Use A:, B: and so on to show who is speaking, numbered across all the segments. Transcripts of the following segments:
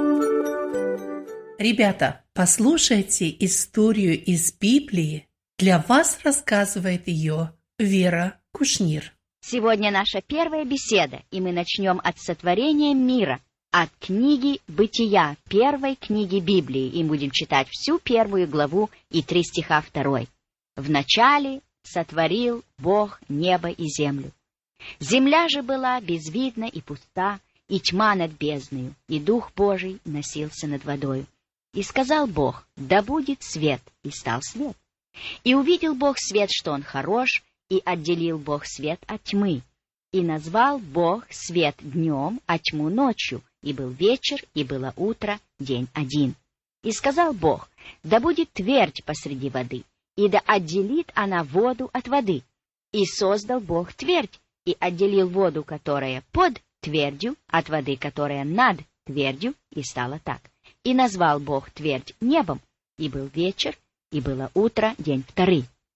A: Ребята, послушайте историю из Библии. Для вас рассказывает ее Вера Кушнир.
B: Сегодня наша первая беседа, и мы начнем от сотворения мира, от книги Бытия, первой книги Библии, и будем читать всю первую главу и 3 стиха 2. «Вначале сотворил Бог небо и землю. Земля же была безвидна и пуста, и тьма над бездною, и Дух Божий носился над водою. И сказал Бог: да будет свет, и стал свет. И увидел Бог свет, что он хорош, и отделил Бог свет от тьмы. И назвал Бог свет днем, а тьму ночью. И был вечер, и было утро, день один. И сказал Бог: да будет твердь посреди воды, и да отделит она воду от воды. И создал Бог твердь, и отделил воду, которая под твердью, от воды, которая над твердью, и стало так. И назвал Бог твердь небом, и был вечер, и было утро, день 2.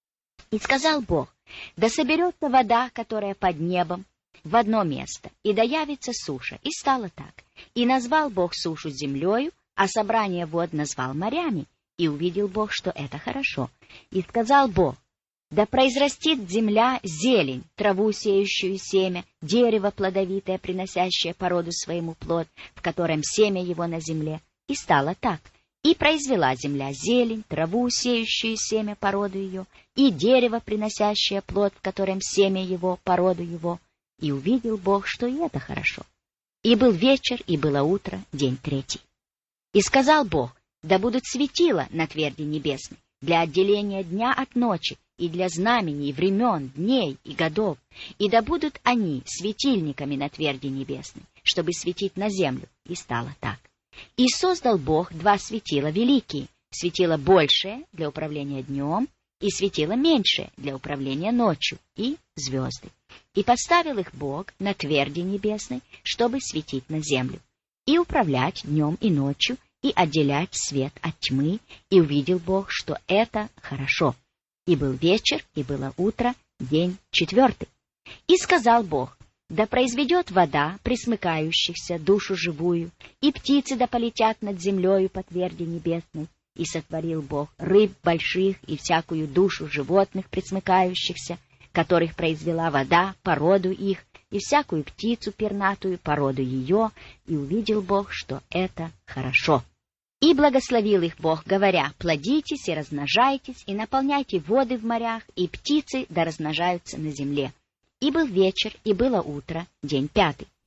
B: И сказал Бог: да соберется вода, которая под небом, в одно место, и да явится суша, и стало так. И назвал Бог сушу землею, а собрание вод назвал морями, и увидел Бог, что это хорошо. И сказал Бог: да произрастит земля зелень, траву, сеющую семя, дерево плодовитое, приносящее по роду своему плод, в котором семя его на земле. И стало так. И произвела земля зелень, траву, сеющую семя по роду ее, и дерево, приносящее плод, в котором семя его по роду его. И увидел Бог, что и это хорошо. И был вечер, и было утро, день 3. И сказал Бог: да будут светила на тверди небесной, для отделения дня от ночи, и для знамений, времен, дней и годов, и да будут они светильниками на тверди небесной, чтобы светить на землю. И стало так. И создал Бог 2 светила великие, светило большее для управления днем, и светило меньшее для управления ночью, и звезды. И поставил их Бог на тверди небесной, чтобы светить на землю, и управлять днем и ночью, и отделять свет от тьмы. И увидел Бог, что это хорошо. И был вечер, и было утро, день 4. И сказал Бог: да произведет вода пресмыкающихся душу живую, и птицы да полетят над землею по тверди небесной. И сотворил Бог рыб больших и всякую душу животных пресмыкающихся, которых произвела вода по роду их, и всякую птицу пернатую по роду ее. И увидел Бог, что это хорошо. И благословил их Бог, говоря: плодитесь и размножайтесь, и наполняйте воды в морях, и птицы да размножаются на земле. И был вечер, и было утро, день 5.